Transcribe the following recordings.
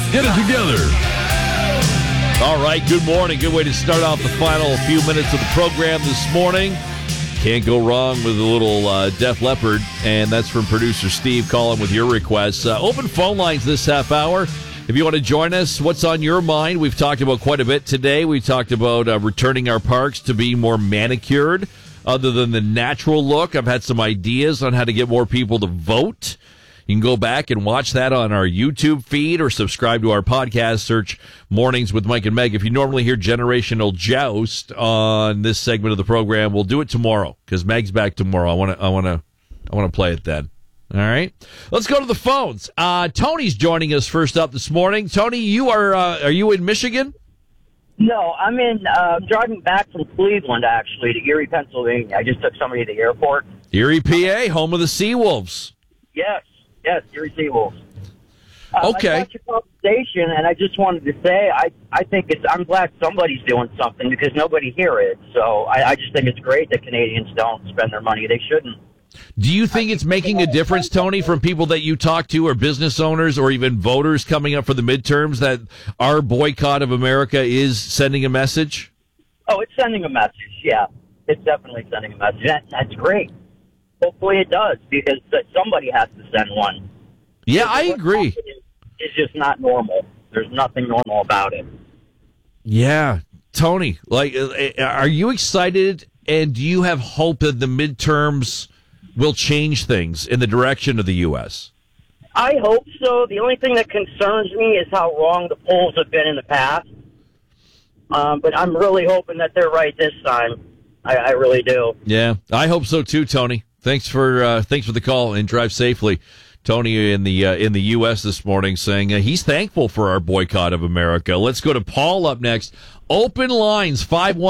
Get it together. All right, good morning. Good way to start off the final few minutes of the program this morning. Can't go wrong with a little Def Leppard, and that's from producer Steve calling with your requests. Open phone lines this half hour. If you want to join us, what's on your mind? We've talked about quite a bit today. We talked about returning our parks to be more manicured other than the natural look. I've had some ideas on how to get more people to vote. You can go back and watch that on our YouTube feed or subscribe to our podcast. Search Mornings with Mike and Meg. If you normally hear Generational Joust on this segment of the program, we'll do it tomorrow because Meg's back tomorrow. I want to play it then. All right, let's go to the phones. Tony's joining us first up this morning. Tony, you are you in Michigan? No, I'm driving back from Cleveland, actually, to Erie, Pennsylvania. I just took somebody to the airport. Erie, PA, home of the Seawolves. Yes, Erie Seawolves. Okay. I got your conversation, and I just wanted to say I think I'm glad somebody's doing something because nobody hear it. So I just think it's great that Canadians don't spend their money. They shouldn't. Do you think it's making a difference, Tony, from people that you talk to or business owners or even voters coming up for the midterms that our boycott of America is sending a message? Oh, it's sending a message, yeah. It's definitely sending a message. That's great. Hopefully it does because somebody has to send one. Yeah, I agree. It's just not normal. There's nothing normal about it. Yeah. Tony, are you excited and do you have hope that the midterms will change things in the direction of the U.S.? I hope so. The only thing that concerns me is how wrong the polls have been in the past. But I'm really hoping that they're right this time. I really do. Yeah, I hope so too, Tony. Thanks for the call and drive safely. Tony in the U.S. this morning saying he's thankful for our boycott of America. Let's go to Paul up next. Open lines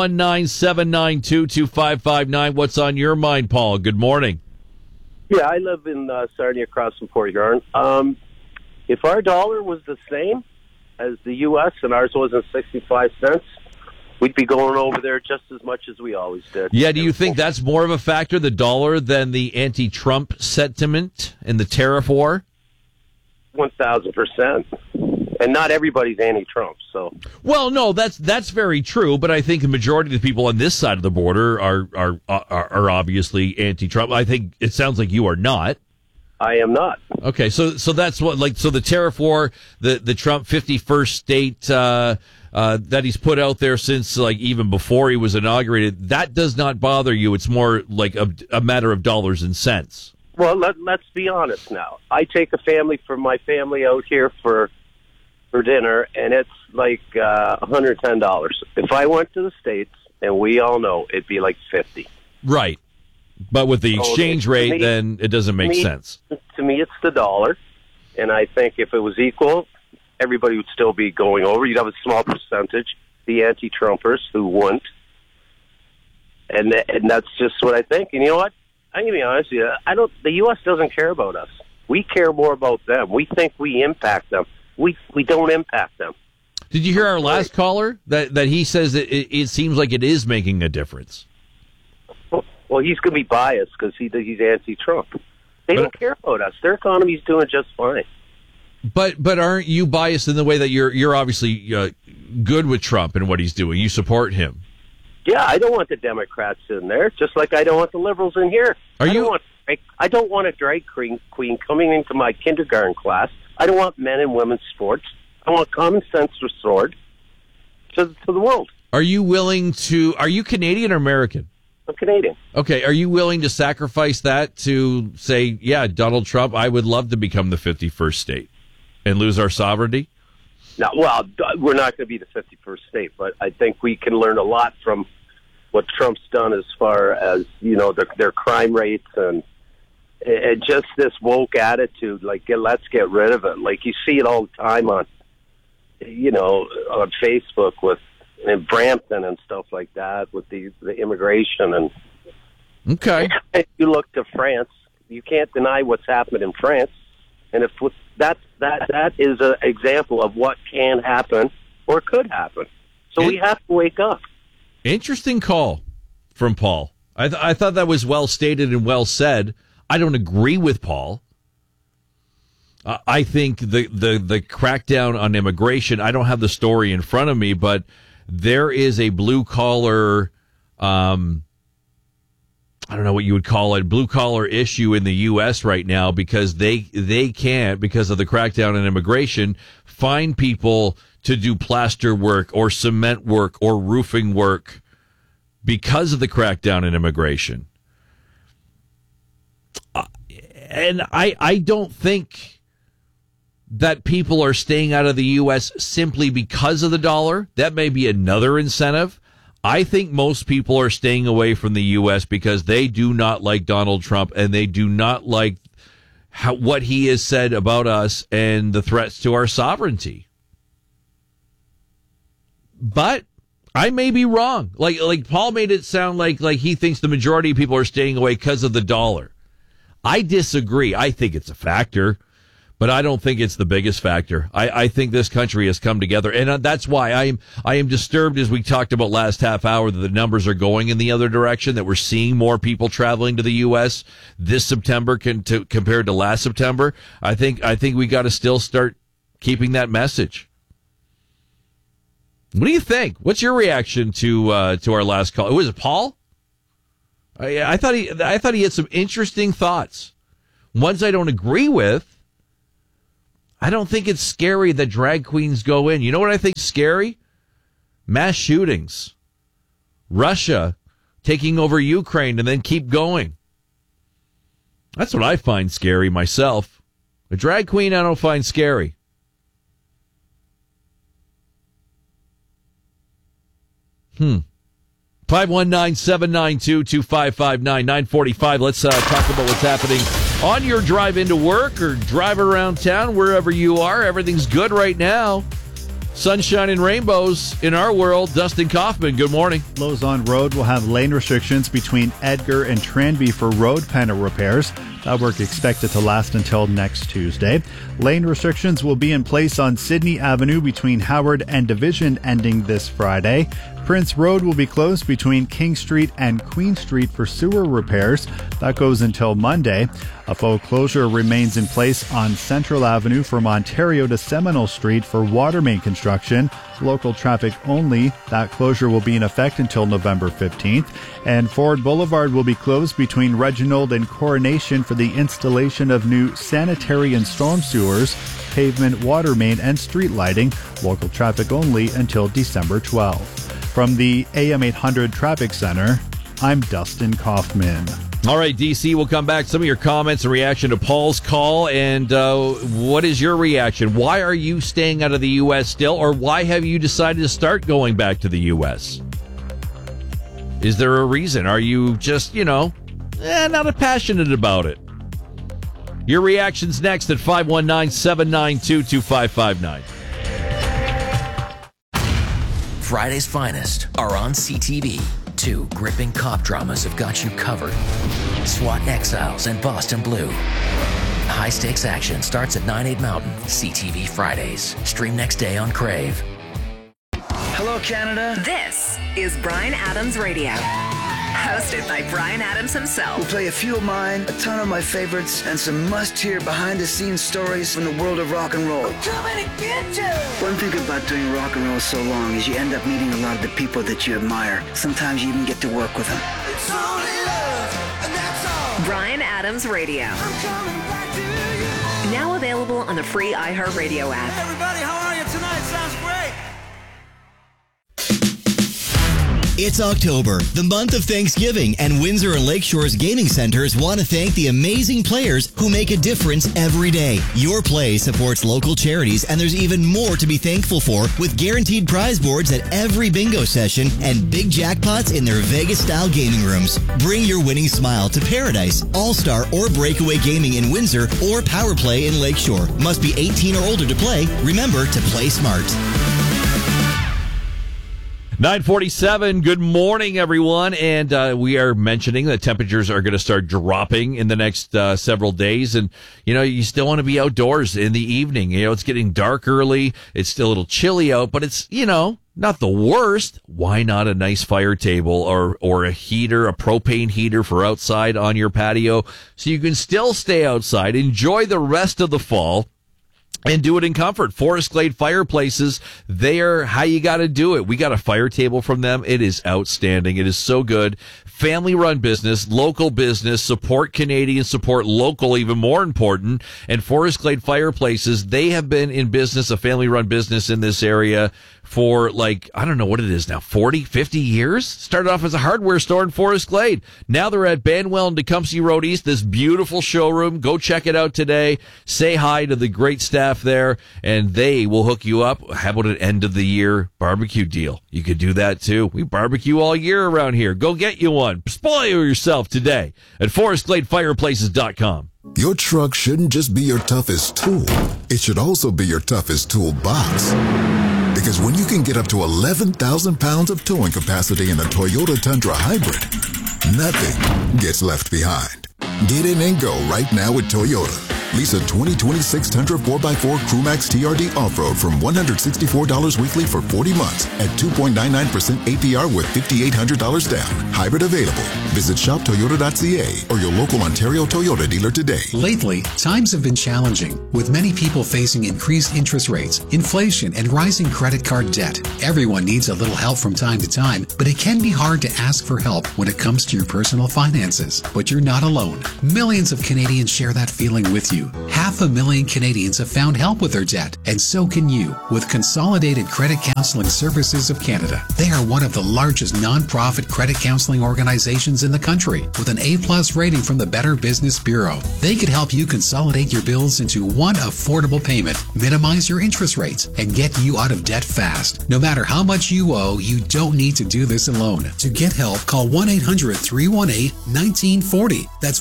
519-792-2559. What's on your mind, Paul? Good morning. Yeah, I live in Sarnia across from Port Huron. If our dollar was the same as the U.S. and ours wasn't 65 cents, we'd be going over there just as much as we always did. Yeah, do you think that's more of a factor, the dollar, than the anti-Trump sentiment and the tariff war? 1,000%. And not everybody's anti-Trump, so. Well, no, that's very true, but I think the majority of the people on this side of the border are obviously anti-Trump. I think it sounds like you are not. I am not. Okay, so that's what so the tariff war, the Trump 51st state that he's put out there since even before he was inaugurated, that does not bother you. It's more like a matter of dollars and cents. Well, let's be honest now. I take my family out here for dinner, and it's like $110. If I went to the States, and we all know it'd be like $50. Right. But with the exchange rate, then it doesn't make sense. To me, it's the dollar, and I think if it was equal, everybody would still be going over. You'd have a small percentage, the anti-Trumpers, who wouldn't. And that's just what I think. And you know what? I'm going to be honest with you. The U.S. doesn't care about us. We care more about them. We think we impact them. We don't impact them. Did you hear our last caller that he says that it seems like it is making a difference? Well, he's going to be biased because he's anti-Trump. They don't care about us. Their economy's doing just fine. But aren't you biased in the way that you're obviously good with Trump and what he's doing? You support him. Yeah, I don't want the Democrats in there, just like I don't want the liberals in here. I don't want a drag queen coming into my kindergarten class. I don't want men and women's sports. I want common sense restored to the world. Are you Canadian or American? I'm Canadian. Okay, are you willing to sacrifice that to say, yeah, Donald Trump, I would love to become the 51st state and lose our sovereignty? No, well, we're not going to be the 51st state, but I think we can learn a lot from what Trump's done as far as, their crime rates and just this woke attitude. Let's get rid of it. Like, you see it all the time on Facebook with Brampton and stuff like that with the immigration. And okay, if you look to France, you can't deny what's happened in France. And if that is an example of what can happen or could happen. So we have to wake up. Interesting call from Paul. I thought that was well stated and well said. I don't agree with Paul. I think the crackdown on immigration, I don't have the story in front of me, but there is a blue-collar, I don't know what you would call it, blue-collar issue in the U.S. right now because they can't, because of the crackdown on immigration, find people to do plaster work or cement work or roofing work because of the crackdown in immigration. And I don't think that people are staying out of the U.S. simply because of the dollar. That may be another incentive. I think most people are staying away from the U.S. because they do not like Donald Trump and they do not like what he has said about us and the threats to our sovereignty. But I may be wrong. Like Paul made it sound like he thinks the majority of people are staying away because of the dollar. I disagree. I think it's a factor, but I don't think it's the biggest factor. I think this country has come together, and that's why I am disturbed, as we talked about last half hour, that the numbers are going in the other direction, that we're seeing more people traveling to the U.S. this September compared to last September. I think we got to still start keeping that message. What do you think? What's your reaction to our last call? Was it Paul? I thought he had some interesting thoughts, ones I don't agree with. I don't think it's scary that drag queens go in. You know what I think is scary? Mass shootings. Russia taking over Ukraine and then keep going. That's what I find scary myself. A drag queen I don't find scary. Hmm. 519-792-2559, 945. Let's talk about what's happening on your drive into work or drive around town, wherever you are. Everything's good right now. Sunshine and rainbows in our world. Dustin Kaufman, good morning. Lozon Road will have lane restrictions between Edgar and Tranby for road panel repairs. That work expected to last until next Tuesday. Lane restrictions will be in place on Sydney Avenue between Howard and Division ending this Friday. Prince Road will be closed between King Street and Queen Street for sewer repairs. That goes until Monday. A faux closure remains in place on Central Avenue from Ontario to Seminole Street for water main construction. Local traffic only. That closure will be in effect until November 15th. And Ford Boulevard will be closed between Reginald and Coronation for the installation of new sanitary and storm sewers, pavement, water main, and street lighting. Local traffic only until December 12th. From the AM 800 Traffic Center, I'm Dustin Kaufman. All right, DC, we'll come back. Some of your comments and reaction to Paul's call. And what is your reaction? Why are you staying out of the U.S. still? Or why have you decided to start going back to the U.S.? Is there a reason? Are you just, not passionate about it? Your reaction's next at 519-792-2559. Friday's finest are on CTV. 2 gripping cop dramas have got you covered. SWAT Exiles and Boston Blue. High-stakes action starts at 9/8 Mountain. CTV Fridays. Stream next day on Crave. Hello, Canada. This is Bryan Adams Radio. Hosted by Bryan Adams himself. We'll play a few of mine, a ton of my favorites, and some must-hear behind-the-scenes stories from the world of rock and roll. I'm coming to get you! One thing about doing rock and roll so long is you end up meeting a lot of the people that you admire. Sometimes you even get to work with them. It's only love, and that's all. Bryan Adams Radio. I'm coming back to you. Now available on the free iHeartRadio app. Hey everybody, how are you tonight? Sounds great. It's October, the month of Thanksgiving, and Windsor and Lakeshore's gaming centers want to thank the amazing players who make a difference every day. Your play supports local charities, and there's even more to be thankful for with guaranteed prize boards at every bingo session and big jackpots in their Vegas-style gaming rooms. Bring your winning smile to Paradise, All-Star, or Breakaway Gaming in Windsor or Power Play in Lakeshore. Must be 18 or older to play. Remember to play smart. 9:47. Good morning, everyone. And we are mentioning that temperatures are going to start dropping in the next several days. And, you still want to be outdoors in the evening. It's getting dark early. It's still a little chilly out, but it's, not the worst. Why not a nice fire table or a heater, a propane heater for outside on your patio so you can still stay outside, enjoy the rest of the fall, and do it in comfort. Forest Glade Fireplaces, they are how you got to do it. We got a fire table from them. It is outstanding. It is so good. Family-run business, local business, support Canadian, support local, even more important. And Forest Glade Fireplaces, they have been in business, a family-run business in this area for I don't know what it is now, 40, 50 years? Started off as a hardware store in Forest Glade. Now they're at Banwell and Tecumseh Road East, this beautiful showroom. Go check it out today. Say hi to the great staff there, and they will hook you up. How about an end-of-the-year barbecue deal? You could do that, too. We barbecue all year around here. Go get you one. Spoil yourself today at forestgladefireplaces.com. Your truck shouldn't just be your toughest tool. It should also be your toughest toolbox. Because when you can get up to 11,000 pounds of towing capacity in a Toyota Tundra Hybrid, nothing gets left behind. Get in and go right now with Toyota. Lease a 2026 Tundra 4x4 Crewmax TRD Off-Road from $164 weekly for 40 months at 2.99% APR with $5,800 down. Hybrid available. Visit shoptoyota.ca or your local Ontario Toyota dealer today. Lately, times have been challenging, with many people facing increased interest rates, inflation, and rising credit card debt. Everyone needs a little help from time to time, but it can be hard to ask for help when it comes to your personal finances. But you're not alone. Millions of Canadians share that feeling with you. 500,000 Canadians have found help with their debt, and so can you with Consolidated Credit Counseling Services of Canada. They are one of the largest non-profit credit counseling organizations in the country with an A+ rating from the Better Business Bureau. They could help you consolidate your bills into one affordable payment, minimize your interest rates, and get you out of debt fast. No matter how much you owe, you don't need to do this alone. To get help, call 1-800-318-1940. That's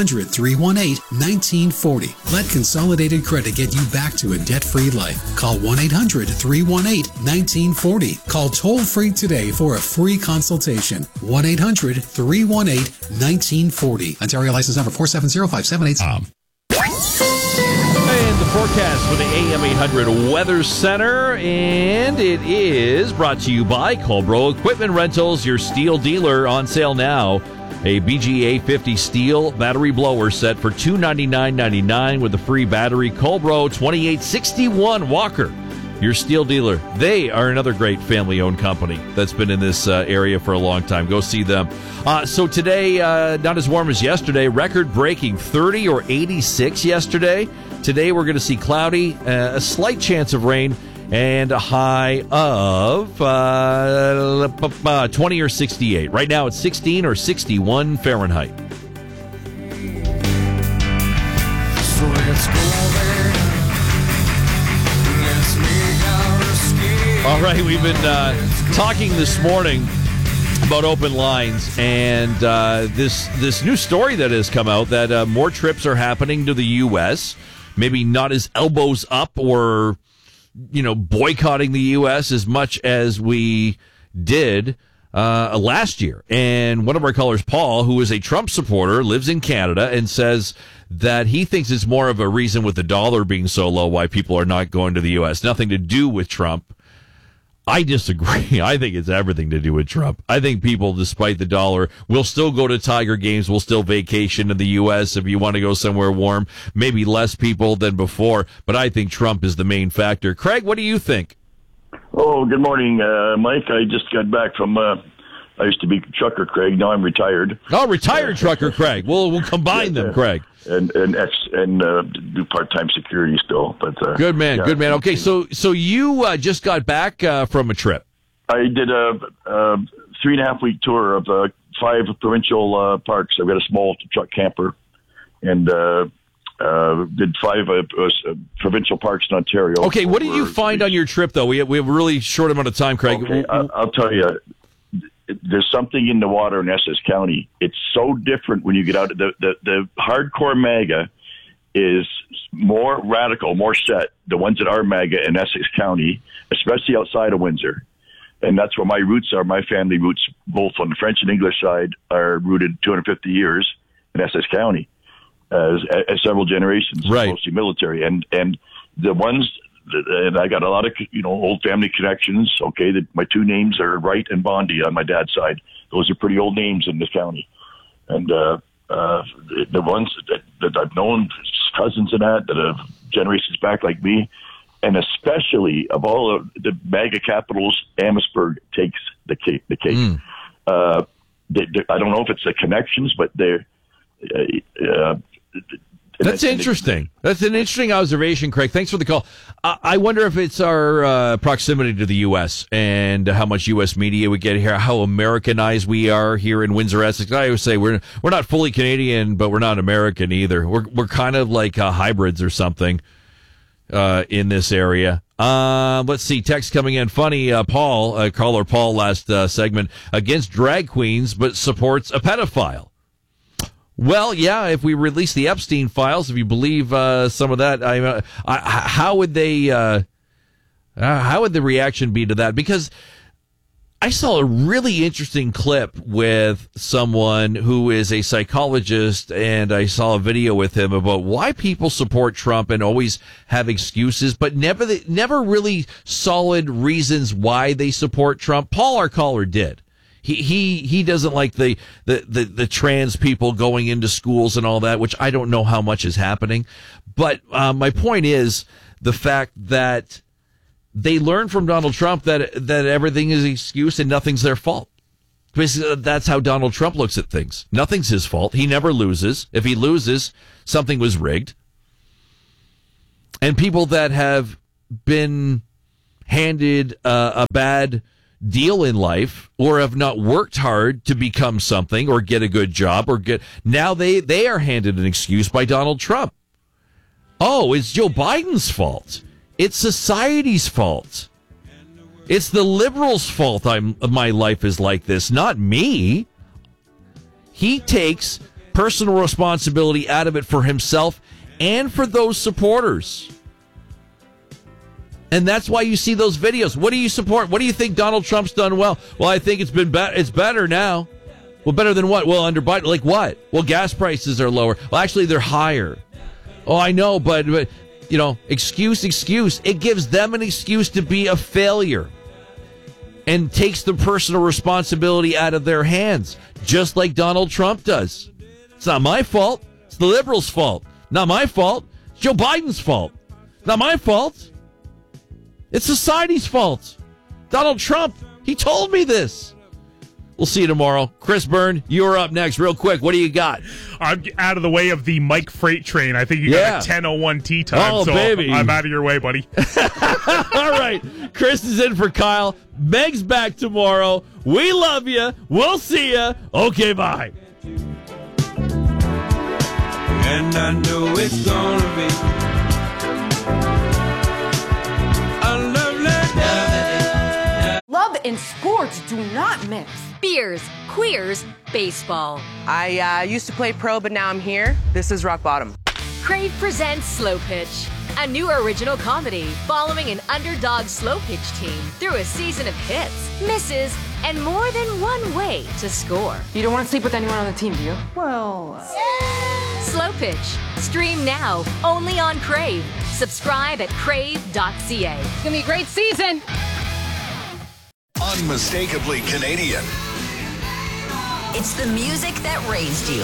1-800-318-1940. Let Consolidated Credit get you back to a debt-free life. Call 1-800-318-1940. Call toll-free today for a free consultation. 1-800-318-1940. Ontario license number 4705778. And the forecast for the AM 800 Weather Center, and it is brought to you by Colbro Equipment Rentals, your steel dealer. On sale now. A BGA 50 steel battery blower set for $299.99 with a free battery. Colbro 2861 Walker, your steel dealer. They are another great family-owned company that's been in this area for a long time. Go see them. So today, not as warm as yesterday. Record-breaking 30 or 86 yesterday. Today we're going to see cloudy, a slight chance of rain, and a high of 20 or 68. Right now it's 16 or 61 Fahrenheit. So let's go there. Let's make our escape. All right, we've been talking this morning about open lines, and this new story that has come out that more trips are happening to the U.S., maybe not as elbows up or boycotting the U.S. as much as we did last year. And one of our callers, Paul, who is a Trump supporter, lives in Canada, and says that he thinks it's more of a reason with the dollar being so low why people are not going to the U.S. Nothing to do with Trump. I disagree. I think it's everything to do with Trump. I think people, despite the dollar, will still go to Tiger games, will still vacation in the U.S. if you want to go somewhere warm. Maybe less people than before, but I think Trump is the main factor. Craig, what do you think? Oh, good morning, Mike. I just got back from, I used to be trucker Craig. Now I'm retired. Oh, retired trucker Craig. We'll combine them, Craig. And do part-time security still. But good man, good man. Okay, so you just got back from a trip. I did a 3.5-week tour of 5 provincial parks. I've got a small truck camper, and did 5 provincial parks in Ontario. Okay, what did you find on your trip, though? We have a really short amount of time, Craig. Okay, I'll tell you. There's something in the water in Essex County. It's so different when you get out. The hardcore MAGA is more radical, more set. The ones that are MAGA in Essex County, especially outside of Windsor. And that's where my roots are. My family roots, both on the French and English side, are rooted 250 years in Essex County as several generations, right. Mostly military. And the ones and I got a lot of, old family connections. Okay, my two names are Wright and Bondi on my dad's side. Those are pretty old names in this county. And the ones that I've known, cousins and that have generations back like me, and especially of all of the MAGA capitals, Amherstburg takes the cake. I don't know if it's the connections, but they're. That's interesting. That's an interesting observation, Craig. Thanks for the call. I wonder if it's our proximity to the U.S. and how much U.S. media we get here, how Americanized we are here in Windsor, Essex. I always say we're not fully Canadian, but we're not American either. We're kind of like hybrids or something in this area. Let's see. Text coming in. Funny, caller Paul last segment, against drag queens, but supports a pedophile. Well, yeah, if we release the Epstein files, if you believe some of that, how would the reaction be to that? Because I saw a really interesting clip with someone who is a psychologist, and I saw a video with him about why people support Trump and always have excuses, but never really solid reasons why they support Trump. Paul, our caller, did. He doesn't like the trans people going into schools and all that, which I don't know how much is happening. But my point is the fact that they learned from Donald Trump that everything is an excuse and nothing's their fault. Basically, that's how Donald Trump looks at things. Nothing's his fault. He never loses. If he loses, something was rigged. And people that have been handed a bad deal in life or have not worked hard to become something or get a good job now they are handed an excuse by Donald Trump. Oh, it's Joe Biden's fault. It's society's fault. It's the liberals' fault my life is like this, not me. He takes personal responsibility out of it for himself and for those supporters. And that's why you see those videos. What do you support? What do you think Donald Trump's done well? Well, I think it's been it's better now. Well, better than what? Well, under Biden, like what? Well, gas prices are lower. Well, actually, they're higher. Oh, I know, but excuse. It gives them an excuse to be a failure and takes the personal responsibility out of their hands, just like Donald Trump does. It's not my fault. It's the liberals' fault. Not my fault. It's Joe Biden's fault. Not my fault. It's society's fault. Donald Trump, he told me this. We'll see you tomorrow. Chris Byrne, you're up next. Real quick, what do you got? I'm out of the way of the Mike Freight train. I think you got a 10:01 tea time. Oh, so baby. I'm out of your way, buddy. All right. Chris is in for Kyle. Meg's back tomorrow. We love you. We'll see you. Okay, bye. And I know it's gonna be Love and sports do not mix. Beers, queers, baseball. I used to play pro, but now I'm here. This is rock bottom. Crave presents Slow Pitch, a new original comedy following an underdog slow pitch team through a season of hits, misses, and more than one way to score. You don't want to sleep with anyone on the team, do you? Well... Slow Pitch. Stream now, only on Crave. Subscribe at crave.ca. It's going to be a great season. Unmistakably Canadian. It's the music that raised you.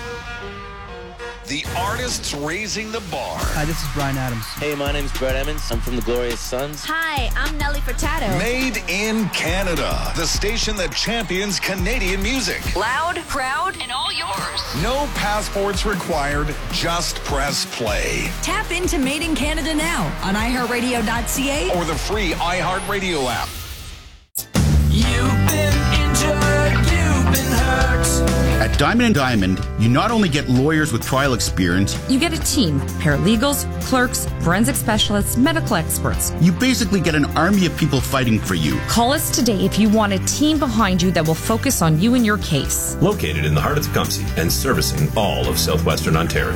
The artists raising the bar. Hi, this is Brian Adams. Hey, my name's Brett Emmons. I'm from the Glorious Sons. Hi, I'm Nelly Furtado. Made in Canada. The station that champions Canadian music. Loud, proud, and all yours. No passports required. Just press play. Tap into Made in Canada now on iHeartRadio.ca or the free iHeartRadio app. You've been injured, you've been hurt. At Diamond & Diamond, you not only get lawyers with trial experience, you get a team, paralegals, clerks, forensic specialists, medical experts. You basically get an army of people fighting for you. Call us today if you want a team behind you that will focus on you and your case. Located in the heart of Tecumseh and servicing all of southwestern Ontario.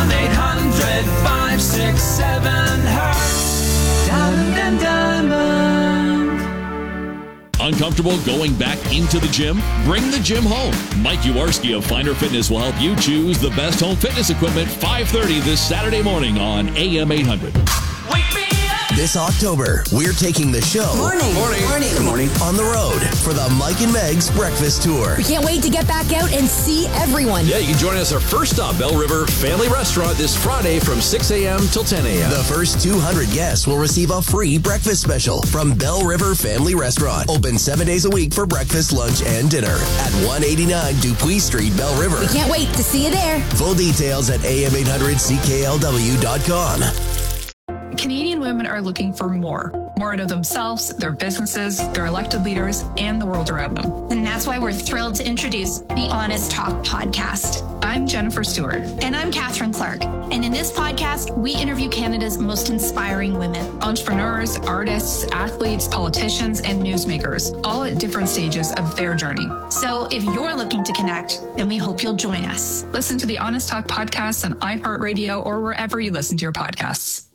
1-800-567-HURT. Diamond & Diamond. Uncomfortable going back into the gym? Bring the gym home. Mike Uwarski of Finder Fitness will help you choose the best home fitness equipment. 5:30 this Saturday morning on AM 800. Wake me up. This October, we're taking the show Good morning. on the road for the Mike and Meg's Breakfast Tour. We can't wait to get back out and see everyone. Yeah, you can join us our first stop, Bell River Family Restaurant, this Friday from 6 a.m. till 10 a.m. The first 200 guests will receive a free breakfast special from Bell River Family Restaurant. Open 7 days a week for breakfast, lunch, and dinner at 189 Dupuis Street, Bell River. We can't wait to see you there. Full details at am800cklw.com. Canadian women are looking for more out of themselves, their businesses, their elected leaders, and the world around them. And that's why we're thrilled to introduce the Honest Talk podcast. I'm Jennifer Stewart. And I'm Catherine Clark. And in this podcast, we interview Canada's most inspiring women. Entrepreneurs, artists, athletes, politicians, and newsmakers, all at different stages of their journey. So if you're looking to connect, then we hope you'll join us. Listen to the Honest Talk podcast on iHeartRadio or wherever you listen to your podcasts.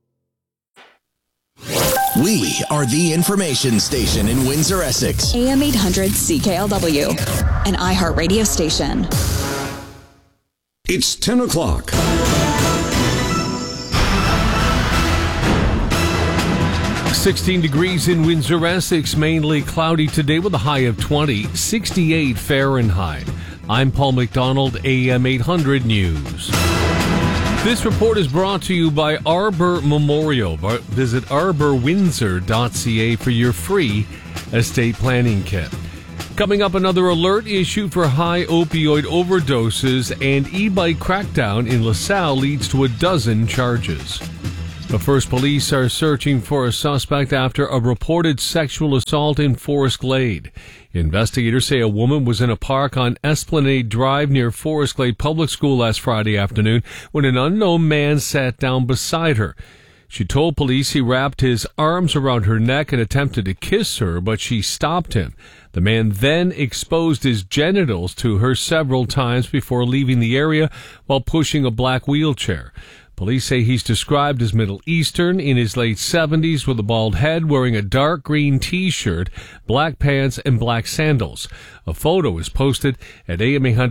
We are the information station in Windsor, Essex. AM 800 CKLW, an iHeart radio station. It's 10 o'clock. .16 degrees in Windsor, Essex, mainly cloudy today with a high of 20, 68 Fahrenheit. I'm Paul McDonald, AM 800 News. This report is brought to you by Arbor Memorial. Visit arborwindsor.ca for your free estate planning kit. Coming up, another alert issued for high opioid overdoses, and e-bike crackdown in LaSalle leads to a dozen charges. But first, police are searching for a suspect after a reported sexual assault in Forest Glade. Investigators say a woman was in a park on Esplanade Drive near Forest Glade Public School last Friday afternoon when an unknown man sat down beside her. She told police he wrapped his arms around her neck and attempted to kiss her, but she stopped him. The man then exposed his genitals to her several times before leaving the area while pushing a black wheelchair. Police say he's described as Middle Eastern, in his late 70s, with a bald head, wearing a dark green T-shirt, black pants, and black sandals. A photo is posted at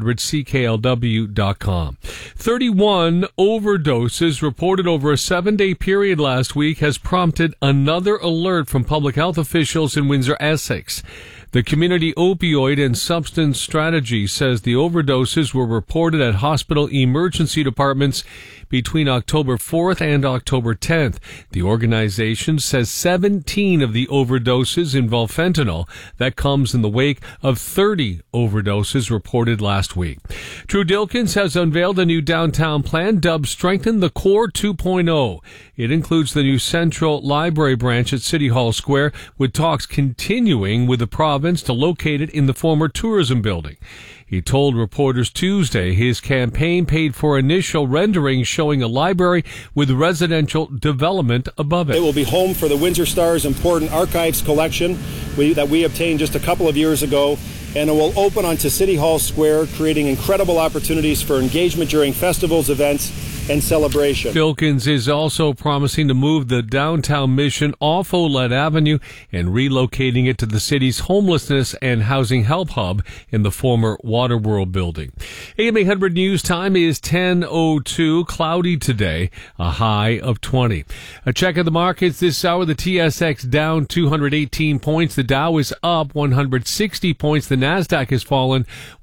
am800cklw.com. 31 overdoses reported over a 7-day period last week has prompted another alert from public health officials in Windsor, Essex. The Community Opioid and Substance Strategy says the overdoses were reported at hospital emergency departments between October 4th and October 10th. The organization says 17 of the overdoses involve fentanyl. That comes in the wake of 30 overdoses reported last week. Drew Dilkens has unveiled a new downtown plan dubbed Strengthen the Core 2.0. It includes the new Central Library branch at City Hall Square, with talks continuing with the province to locate it in the former tourism building. He told reporters Tuesday his campaign paid for initial renderings showing a library with residential development above it. It will be home for the Windsor Star's important archives collection that we obtained just a couple of years ago, and it will open onto City Hall Square, creating incredible opportunities for engagement during festivals, events, and celebration. Dilkens is also promising to move the downtown mission off Olette Avenue and relocating it to the city's homelessness and housing help hub in the former Waterworld building. AM 800 News time is 10:02. Cloudy today, a high of 20. A check of the markets this hour. The TSX down 218 points. The Dow is up 160 points. The Nasdaq has fallen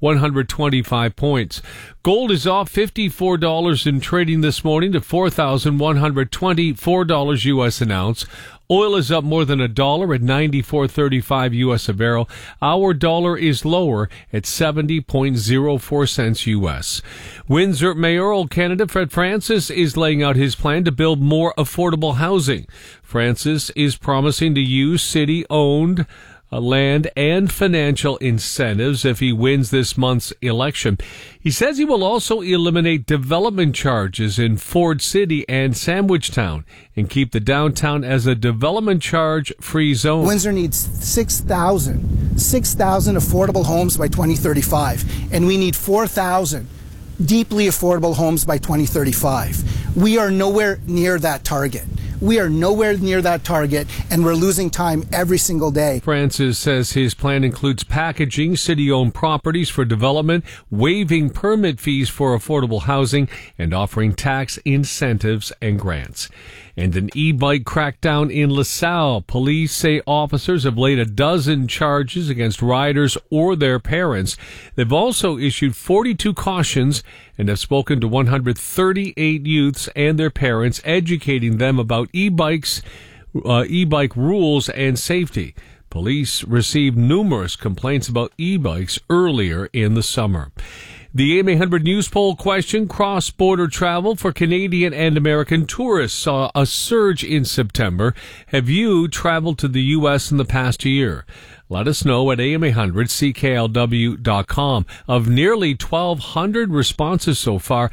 125 points. Gold is off $54 in trading this morning to $4,124 U.S. an ounce. Oil is up more than $1 at $94.35 U.S. a barrel. Our dollar is lower at 70.04 cents U.S. Windsor mayoral candidate Fred Francis is laying out his plan to build more affordable housing. Francis is promising to use city-owned land and financial incentives if he wins this month's election. He says he will also eliminate development charges in Ford City and Sandwich Town and keep the downtown as a development charge-free zone. Windsor needs 6,000 affordable homes by 2035, and we need 4,000 deeply affordable homes by 2035. We are nowhere near that target. We are nowhere near that target, and we're losing time every single day. Francis says his plan includes packaging city-owned properties for development, waiving permit fees for affordable housing, and offering tax incentives and grants. And an e-bike crackdown in LaSalle. Police say officers have laid a dozen charges against riders or their parents. They've also issued 42 cautions and have spoken to 138 youths and their parents, educating them about e-bike rules and safety. Police received numerous complaints about e-bikes earlier in the summer. The AM 800 News Poll question, cross-border travel for Canadian and American tourists saw a surge in September. Have you traveled to the U.S. in the past year? Let us know at am800CKLW.com. Of nearly 1,200 responses so far,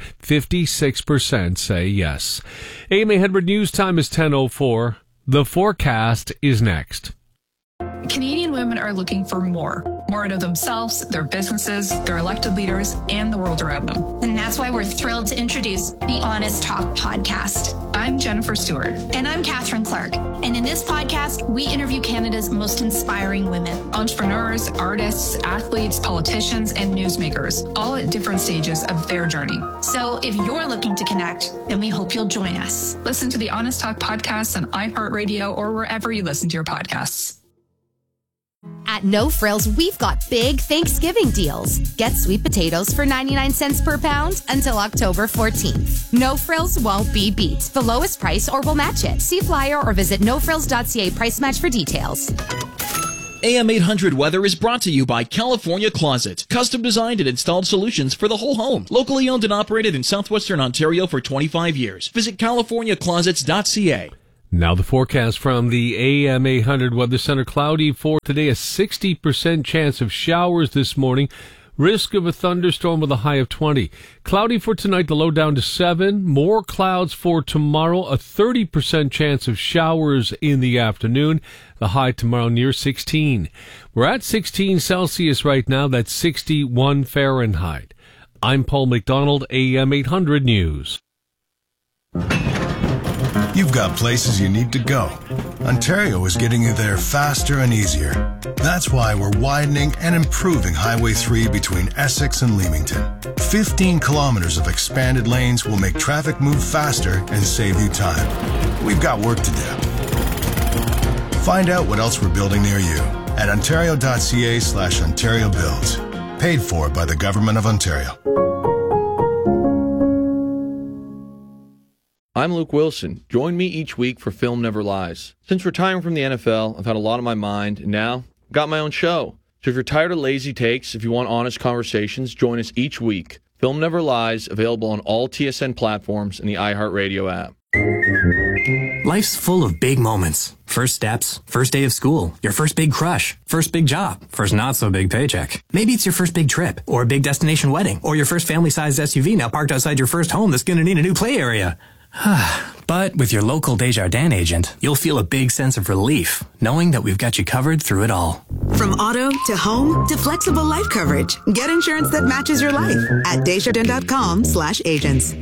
56% say yes. AM 800 News Time is 10:04. The forecast is next. Canadian women are looking for more out of themselves, their businesses, their elected leaders, and the world around them. And that's why we're thrilled to introduce the Honest Talk podcast. I'm Jennifer Stewart. And I'm Catherine Clark. And in this podcast, we interview Canada's most inspiring women. Entrepreneurs, artists, athletes, politicians, and newsmakers, all at different stages of their journey. So if you're looking to connect, then we hope you'll join us. Listen to the Honest Talk podcast on iHeartRadio or wherever you listen to your podcasts. At No Frills, we've got big Thanksgiving deals. Get sweet potatoes for 99 cents per pound until October 14th. No Frills won't be beat. The lowest price or we'll match it. See flyer or visit nofrills.ca price match for details. AM 800 weather is brought to you by California Closet. Custom designed and installed solutions for the whole home. Locally owned and operated in southwestern Ontario for 25 years. Visit californiaclosets.ca. Now the forecast from the AM 800 Weather Center. Cloudy for today, a 60% chance of showers this morning. Risk of a thunderstorm with a high of 20. Cloudy for tonight, the low down to 7. More clouds for tomorrow, a 30% chance of showers in the afternoon. The high tomorrow near 16. We're at 16 Celsius right now. That's 61 Fahrenheit. I'm Paul McDonald, AM 800 News. You've got places you need to go. Ontario is getting you there faster and easier. That's why we're widening and improving Highway 3 between Essex and Leamington. 15 kilometers of expanded lanes will make traffic move faster and save you time. We've got work to do. Find out what else we're building near you at ontario.ca/Ontario Builds. Paid for by the Government of Ontario. I'm Luke Wilson. Join me each week for Film Never Lies. Since retiring from the NFL, I've had a lot on my mind, and now I've got my own show. So if you're tired of lazy takes, if you want honest conversations, join us each week. Film Never Lies, available on all TSN platforms and the iHeartRadio app. Life's full of big moments. First steps, first day of school, your first big crush, first big job, first not so big paycheck. Maybe it's your first big trip, or a big destination wedding, or your first family-sized SUV now parked outside your first home that's going to need a new play area. But with your local Desjardins agent, you'll feel a big sense of relief, knowing that we've got you covered through it all. From auto to home to flexible life coverage, get insurance that matches your life at Desjardins.com/agents.